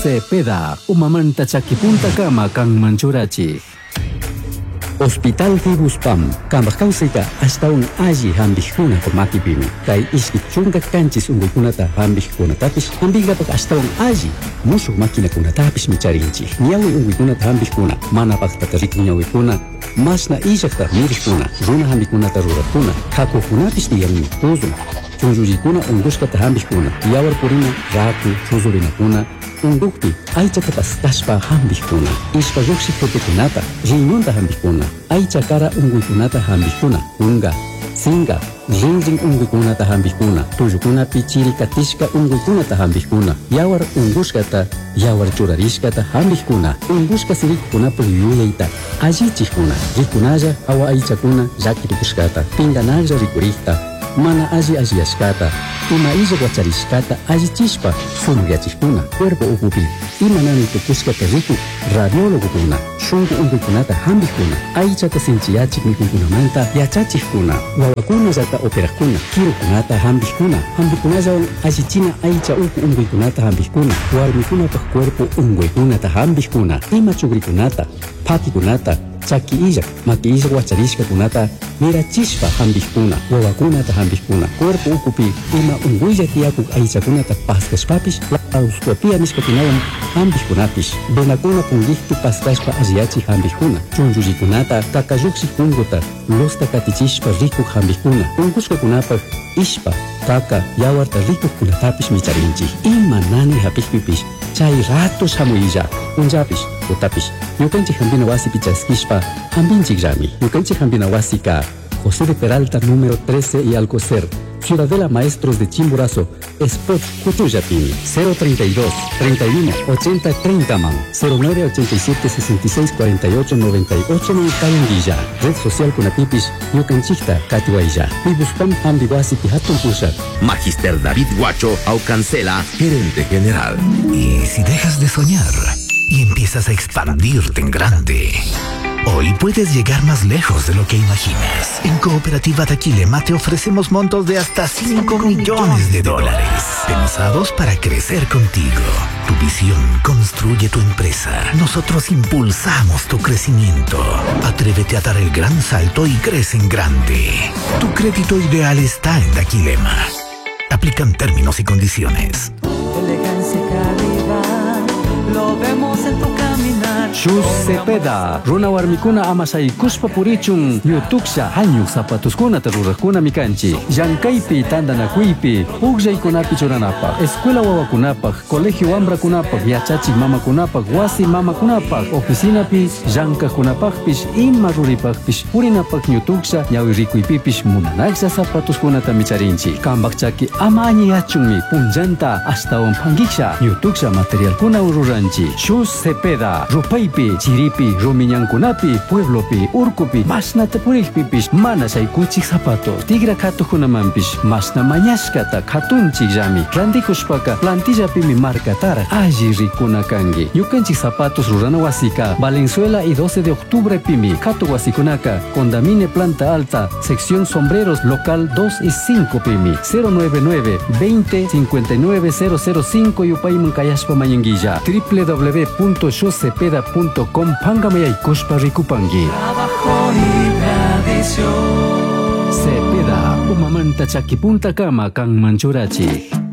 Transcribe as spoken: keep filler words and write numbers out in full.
Cepeda, umamanta chakipunta kama kang manchurachi. Hospital Fibuspam, kambak kausika hasta un allí hambijuna por makipimi. Kai iski chunga kanchis ungukunata hambijuna tapis, hambigapak hasta un allí. Musu makina kuna tapis micharinchi. Nyawi ungukunata hambijuna, mana paktata rik nyawi kuna. Masna ijakta mirikuna, runa hambikunata rurakuna. Kako kunapis diyami tozu. Chunjujikuna unguskata hambijuna. Yawar purina, raku, chuzurina kuna. Undukti, aichata pastashpa hambijuna. Ishpa yuksi kunata, riñonta hambijuna. Aicha kara unguikunata hambijuna. Unga, singa, rinring unguikunata hambijuna. Tuyukuna pichiri katishka unguikunata hambijuna. Yawar unguskata, yawar churarishkata hambijuna. Unguska sirikuna puyuyaita. Allichikuna, rikunaya awa aichakuna yakirikushkata. Pinganaya rikurikta. Mana aji ajiyashkata, ima ija guacharishkata ajichishpa, sumuyachikuna, cuerpo ukupi, ima nani tukushkata riku, radiólogo kuna, shungu unguikunata hambijuna, aichata sinchiyachik mikunkunamanta yachachikuna, wawakuna yata operakuna, kirukunata hambijuna, hambijkunayawan ajichina aicha uku unguikunata hambijuna, warmikunata cuerpo unguikunata hambijuna, ima chugrikunata, pakikunata, chaki ijak, maki ijak wacharishka kunata, mirachishpa hambijkuna, wawakunata hambijkuna, cuerpo ukupi, ima unguilla tiakuk aichakunata paskashpapish, lauskuapia nishkatinawan hambijkunapish, benakuna pungihtu paskashpa ajiachi hambijkuna, chunjujikunata, kakayuksi kunguta, losta katichishpa rikuk hambijkuna, unguska kunapak, ishpa, kaka, yawarta rikuk kunatapish micharinchi, ima nani hapijpipish, chay ratos hamuilla, unjapish, utapish, yukanchik hambina wasi pichaskishpa, hambinchik rami, yukanchik hambina wasi ka, José de Peralta número trece y Alcocer, Ciudadela Maestros de Chimborazo, Spot Cutuyapini, cero treinta y dos, treinta y uno, ochenta, treinta man, cero nueve ochenta y siete, sesenta y seis, cuarenta y ocho, noventa y ocho man Kayanguilla, Red Social Kunatipish, Yucanchikta, Katiwailla, Mibuspam Hambiwasi Pihatun Pushat. Magister David Guacho Aucancela, gerente general. Y si dejas de soñar y empiezas a expandirte en grande, hoy puedes llegar más lejos de lo que imaginas. En Cooperativa Daquilema te ofrecemos montos de hasta cinco millones de dólares, pensados para crecer contigo. Tu visión construye tu empresa. Nosotros impulsamos tu crecimiento. Atrévete a dar el gran salto y crece en grande. Tu crédito ideal está en Daquilema. Aplican términos y condiciones. Elegancia y calidad, lo vemos en tu caminar. Shus Cepeda, runa warmikuna amasay kuspa purichun, yutuksha hanyuk zapatuskuna tarurakuna mikanchi, yankaypi tandanakuypi, ugjaykunapi churanapaq, escuela wawakunapaq, colegio wambrakunapaq, yachachik mamakunapaq, wasi mamakunapaq, oficinapi llankakunapaqpish, ima ruripaqpish, purinapaq ñutuksha, ñawirikuypipish munanaksha zapatuskunata micharinchi. Kambaq chaki ama añiyachunmi, punllanta ashtawan pangiksha, ñutuksha materialkuna ururanchi. Shus Cepeda, Rupaypi, Chiripi, Rumiñankunapi, Pueblopi, Urkupi, Masnata purikpipish, mana saykuchik zapatos, tigra katukunamampish, masna mañashkata katunchik llami, randikushpaka, plantillapimi markatara, alli rikuna kangi. Yukanchik zapatos rurana wasika, Valenzuela y doce de octubre pimi, katu wasikunaka, Condamine planta alta, sección sombreros, local dos y cinco pimi, cero nueve nueve, veinte, cincuenta y nueve, cero cero cinco yupayman kayashpa mañanguilla, w w w punto shus cepeda punto com pangamayaykushpa rikupangi. Trabajo y tradición. Cepeda, umamanta chakipunta kama kang manchurachi.